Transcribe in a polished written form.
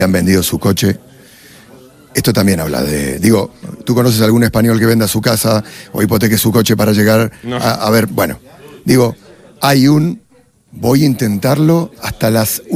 han vendido su coche. Esto también habla de, digo, ¿tú conoces algún español que venda su casa o hipoteque su coche para llegar No. a ver? Bueno, digo, voy a intentarlo hasta las